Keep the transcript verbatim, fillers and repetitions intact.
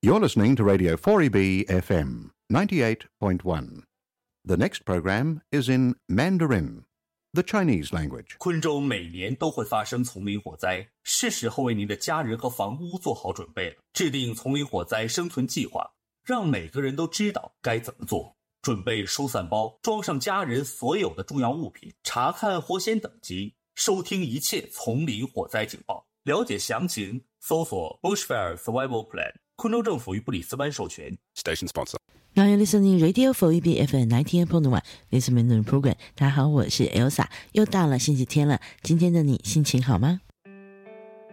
You're listening to Radio four E B F M ninety-eight point one. The next program is in Mandarin, the Chinese language. 昆州每年都会发生丛林火灾，是时候为您的家人和房屋做好准备了。制定丛林火灾生存计划，让每个人都知道该怎么做。准备疏散包，装上家人所有的重要物品，查看火险等级，收听一切丛林火灾警报。了解详情，搜索 Bushfire Survival Plan。昆州政府与布里斯班授权。 Station sponsor. Now you're listening Radio four E B F M ninety-eight point one. This is Mandarin program. 大家好，我是 Elsa， 又到了星期天了。今天的你心情好吗？